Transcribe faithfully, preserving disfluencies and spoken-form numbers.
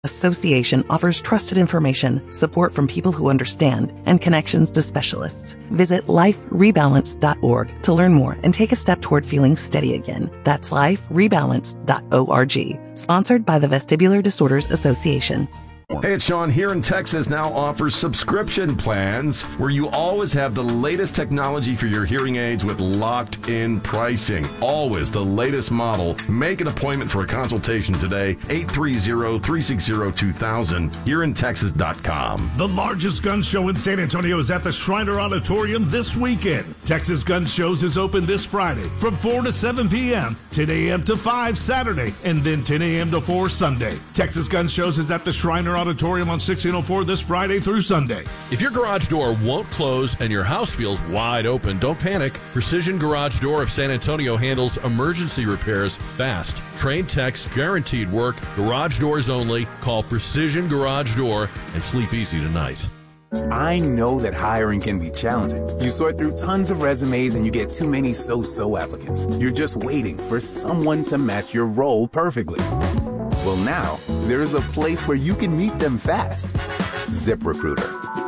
Association offers trusted information, support from people who understand, and connections to specialists. Visit life rebalance dot org to learn more and take a step toward feeling steady again. That's life rebalance dot org. Sponsored by the Vestibular Disorders Association. Hey, it's Sean. Here in Texas now offers subscription plans where you always have the latest technology for your hearing aids with locked-in pricing. Always the latest model. Make an appointment for a consultation today. eight three zero, three six zero, two thousand. here in texas dot com. The largest gun show in San Antonio is at the Shriner Auditorium this weekend. Texas Gun Shows is open this Friday from four to seven p.m., ten a.m. to five Saturday, and then ten a.m. to four Sunday. Texas Gun Shows is at the Shriner Auditorium on sixteen oh four this Friday through Sunday. If your garage door won't close and your house feels wide open, don't panic. Precision Garage Door of San Antonio handles emergency repairs fast. Trained techs, guaranteed work, garage doors only. Call Precision Garage Door and sleep easy tonight. I know that hiring can be challenging. You sort through tons of resumes and you get too many so-so applicants. You're just waiting for someone to match your role perfectly. Well, now, there's a place where you can meet them fast. ZipRecruiter.